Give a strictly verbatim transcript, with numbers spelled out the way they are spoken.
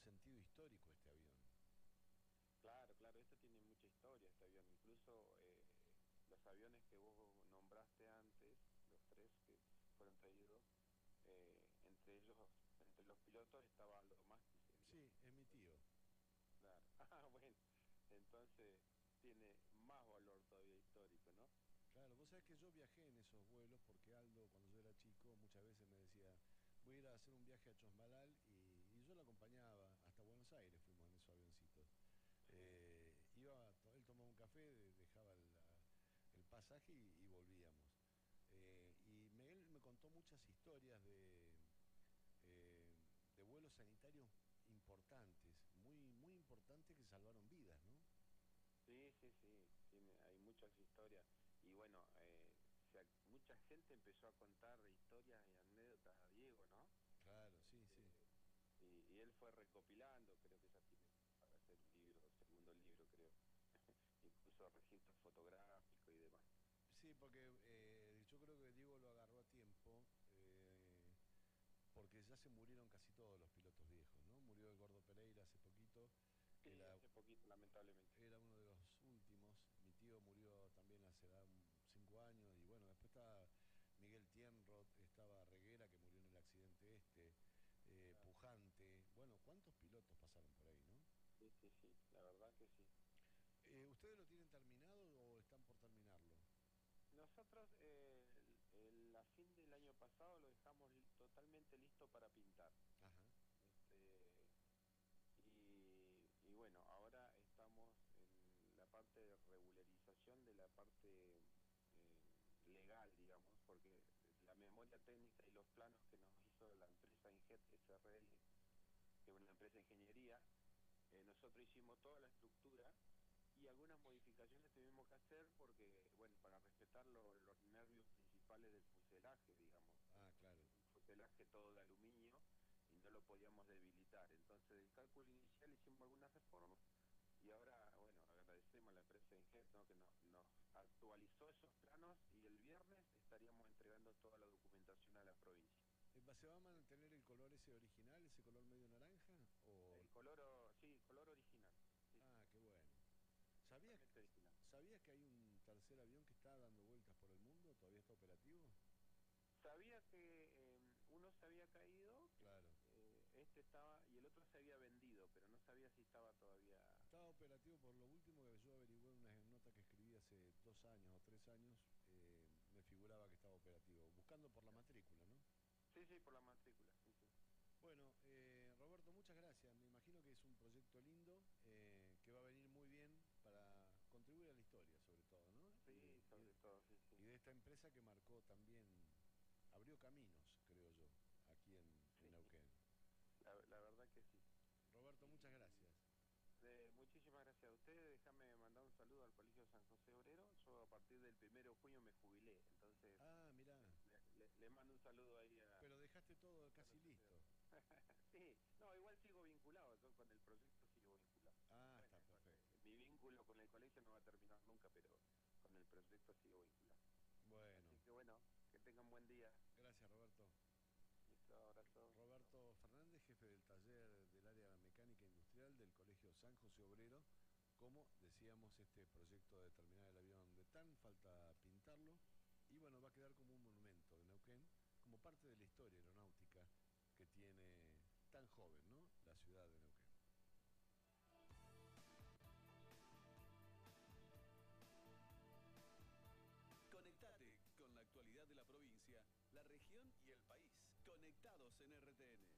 sentido histórico este avión. Claro, claro, esto tiene mucha historia, este avión. Incluso eh, los aviones que vos nombraste antes, los tres que fueron traídos, eh, entre ellos, entre los pilotos estaba Aldo Masti, el- Sí, es mi tío. claro. Ah, bueno, entonces tiene más valor todavía histórico, ¿no? Claro, vos sabés que yo viajé en esos vuelos porque Aldo, cuando yo era chico, muchas veces me decía, voy a ir a hacer un viaje a Chosmalal y, y yo lo acompañaba hasta Buenos Aires, fuimos en esos avioncitos. Sí, Eh, iba, to- él tomaba un café, de- dejaba el, la- el pasaje y, y volvíamos. Eh, y me- él me contó muchas historias de, eh, de vuelos sanitarios importantes, muy, muy importantes que salvaron vidas, ¿no? sí, sí, sí, tiene, hay muchas historias. Y bueno, eh, se ac- mucha gente empezó a contar historias y anécdotas a Diego, ¿no? Claro, sí, sí. Eh, y, y él fue recopilando, creo que ya tiene para hacer un libro, segundo libro, creo. Incluso registros fotográficos y demás. Sí, porque eh, yo creo que Diego lo agarró a tiempo, eh, porque ya se murieron casi todos los pilotos viejos, ¿no? Murió el Gordo Pereira hace poquito, que Sí, era, hace poquito, lamentablemente. era uno de los últimos. Mi tío murió también hace da un- cinco años, y bueno, después estaba Miguel Tienrot, estaba Reguera, que murió en el accidente este, eh, Claro. Pujante. Bueno, ¿cuántos pilotos pasaron por ahí, no? Sí, sí, sí, la verdad que sí. Eh, ¿ustedes lo tienen terminado o están por terminarlo? Nosotros eh, el, el- a fin del año pasado lo dejamos li- totalmente listo para pintar. Ajá, Este, y, y bueno, ahora estamos en la parte de regularización de la parte eh, legal, digamos, porque la memoria técnica y los planos que nos hizo la empresa Inget S R L, que es una empresa de ingeniería, eh, nosotros hicimos toda la estructura y algunas modificaciones tuvimos que hacer porque, bueno, para respetar lo- los nervios principales del fuselaje, digamos, ah, porque claro. es un fuselaje todo de aluminio y no lo podíamos debilitar. Entonces, del cálculo inicial hicimos algunas reformas y ahora, bueno, agradecemos a la empresa Inget, ¿no?, que nos, nos actualizó esos planos y el viernes estaríamos entregando toda la documentación a la provincia. Eh, ¿va- ¿Se va a mantener el color ese original, ese color medio naranja? O... El color, o- sí, color original, sí, sí, Ah, qué bueno. ¿Sabías, totalmente original. ¿Sabías que hay un tercer avión que está dando vueltas por el mundo? ¿Todavía está operativo? Sabía que eh, uno se había caído, que Claro. eh, este estaba, y el otro se había vendido, pero no sabía si estaba todavía. Estaba operativo por lo último que yo averigué en una nota que escribí hace dos años o tres años, eh, me figuraba que estaba operativo, buscando por la matrícula, ¿no? Sí, sí, por la matrícula, sí, sí. Bueno, eh, Roberto, muchas gracias. Me imagino que es un proyecto lindo, eh, que va a venir muy bien para contribuir a la historia, sobre todo, ¿no? Y de, Sí, y sobre de- todo, sí, sí. y de esta empresa que marcó también, abrió caminos, creo yo, aquí en, en Sí, Neuquén. la, la verdad que sí. Roberto, muchas Y gracias. eh, muchísimas gracias a ustedes. Déjame mandar un saludo al Colegio San José Obrero. Yo a partir del primero de junio me jubilé, entonces Ah, mirá, le, le- le mando un saludo ahí a, pero dejaste todo a casi los estudiantes. listo. Sí, no, igual sigo vinculado, yo con el proyecto sigo vinculado. Ah, Bueno, está con, eh, perfecto. mi vínculo con el colegio no va a terminar nunca, pero con el proyecto sigo vinculado. Así Bueno, que bueno, que tengan buen día. gracias, Roberto. Listo, abrazo. Chao. Roberto Fernández, jefe del taller del área mecánica industrial del Colegio San José Obrero. Como decíamos, este proyecto de terminar el avión de TAN, falta pintarlo. Y bueno, va a quedar como un monumento de Neuquén, como parte de la historia aeronáutica que tiene tan joven, ¿no?, la ciudad de Neuquén. Conectate con la actualidad de la provincia, la región y el país. Conectados en R T N.